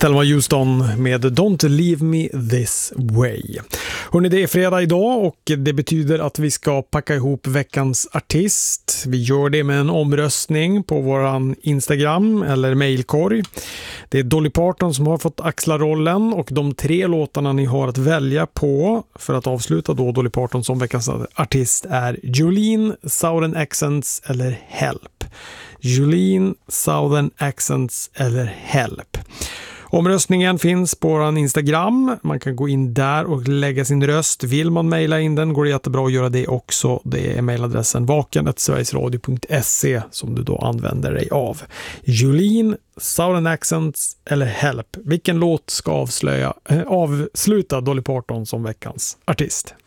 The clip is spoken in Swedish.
Thelma Houston med Don't Leave Me This Way. Hörrni, det är fredag idag och det betyder att vi ska packa ihop veckans artist. Vi gör det med en omröstning på våran Instagram eller mailkorg. Det är Dolly Parton som har fått axla rollen och de 3 låtarna ni har att välja på för att avsluta då Dolly Parton som veckans artist är Jolene, Southern Accents eller Help. Jolene, Southern Accents eller Help. Omröstningen finns på vår Instagram. Man kan gå in där och lägga sin röst. Vill man mejla in den går det jättebra att göra det också. Det är mejladressen vaken@sverigesradio.se som du då använder dig av. Jolene, Southern Accents eller Help. Vilken låt ska avsluta Dolly Parton som veckans artist?